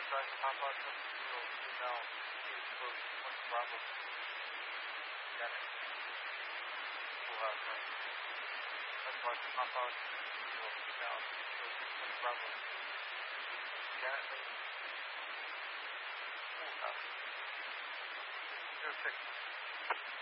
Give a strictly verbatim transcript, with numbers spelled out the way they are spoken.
tries to hop on some little female exposed twenty Bravo. Got it. Schoolhouse, right? That's why to hop on some little female exposed twenty Bravo. Got it. Schoolhouse. Zero six.